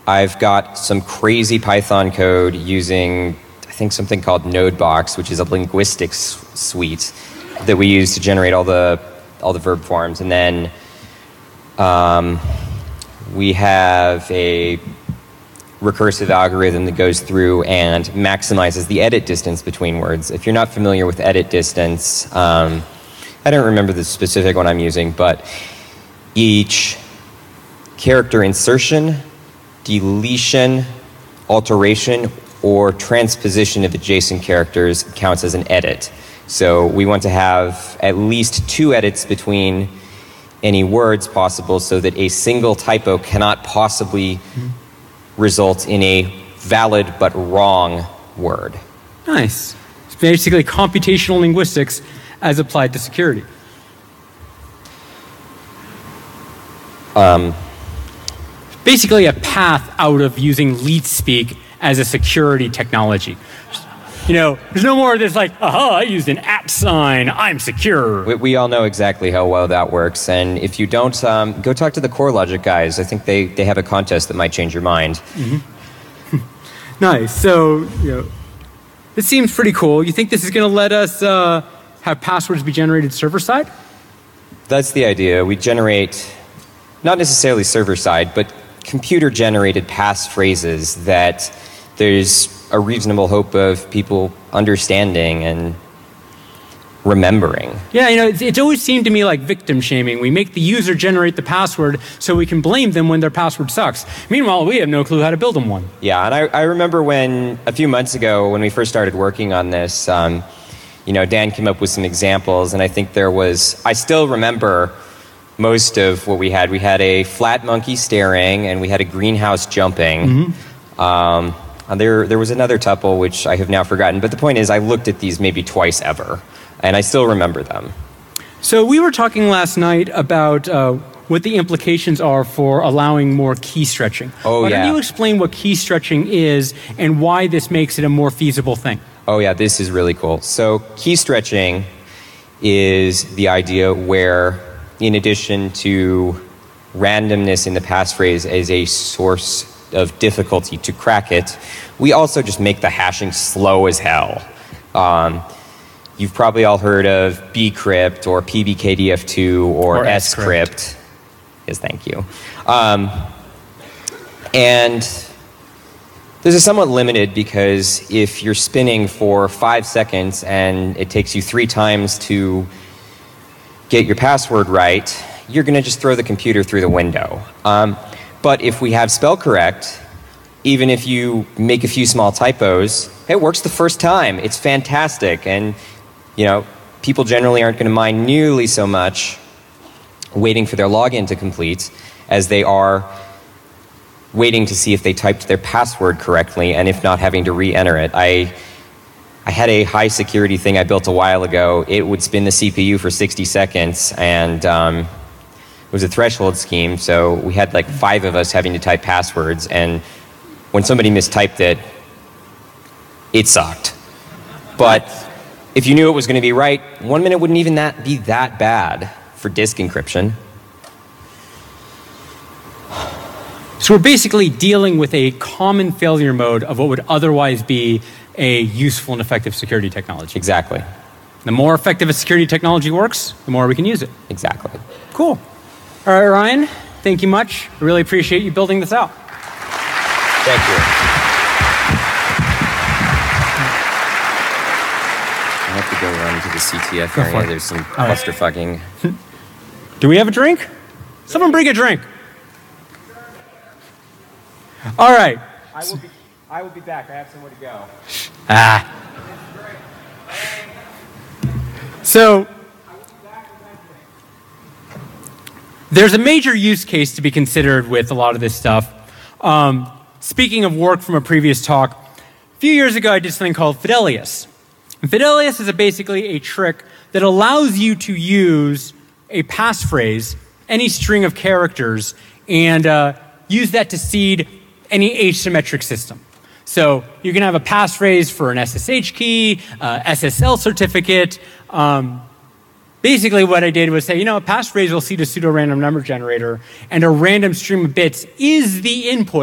I've got some crazy Python code using, I think, something called Nodebox, which is a linguistics suite that we use to generate all the verb forms. And then we have a recursive algorithm that goes through and maximizes the edit distance between words. If you're not familiar with edit distance, I don't remember the specific one I'm using, but each character insertion, deletion, alteration, or transposition of adjacent characters counts as an edit. So we want to have at least 2 edits between any words possible so that a single typo cannot possibly result in a valid but wrong word. Nice. It's basically computational linguistics as applied to security. Basically a path out of using leet speak as a security technology. You know, there's no more of this like, aha, I used an @ sign, I'm secure. We all know exactly how well that works, and if you don't, go talk to the CoreLogic guys. I think they have a contest that might change your mind. Nice. So, you know, this seems pretty cool. You think this is going to let us have passwords be generated server-side? That's the idea. We generate, not necessarily server-side, but computer-generated passphrases that there's a reasonable hope of people understanding and remembering. Yeah, you know, it's always seemed to me like victim shaming. We make the user generate the password so we can blame them when their password sucks. Meanwhile, we have no clue how to build them one. Yeah, and I remember when, a few months ago, when we first started working on this, you know, Dan came up with some examples, and I think there was, I still remember most of what we had. We had a flat monkey staring, and we had a greenhouse jumping. There was another tuple, which I have now forgotten. But the point is, I looked at these maybe twice ever, and I still remember them. So we were talking last night about what the implications are for allowing more key stretching. Oh, Why yeah. don't you explain what key stretching is and why this makes it a more feasible thing? Oh, yeah, this is really cool. So key stretching is the idea where, in addition to randomness in the passphrase as a source of difficulty to crack it, we also just make the hashing slow as hell. You've probably all heard of bcrypt or pbkdf2 or scrypt. Yes, thank you. And this is somewhat limited because if you're spinning for 5 seconds and it takes you 3 times to get your password right, you're going to just throw the computer through the window. But if we have spell correct, even if you make a few small typos, it works the first time. It's fantastic. And, you know, people generally aren't going to mind nearly so much waiting for their login to complete as they are waiting to see if they typed their password correctly, and if not, having to re-enter it. I had a high security thing I built a while ago. It would spin the CPU for 60 seconds, and it was a threshold scheme, so we had like 5 of us having to type passwords, and when somebody mistyped it, it sucked. But if you knew it was going to be right, 1 minute wouldn't even be that bad for disk encryption. So we're basically dealing with a common failure mode of what would otherwise be a useful and effective security technology. Exactly. The more effective a security technology works, the more we can use it. Exactly. Cool. All right, Ryan, thank you much. I really appreciate you building this out. Thank you. I have to go run to the CTF area. There's some clusterfucking. Do we have a drink? Someone bring a drink. All right. I will be back. I have somewhere to go. So there's a major use case to be considered with a lot of this stuff. Speaking of work from a previous talk, a few years ago I did something called Fidelius. And Fidelius is basically a trick that allows you to use a passphrase, any string of characters, and use that to seed any asymmetric system. So you can have a passphrase for an SSH key, SSL certificate. Basically what I did was say, you know, a passphrase will seed a pseudo-random number generator, and a random stream of bits is the input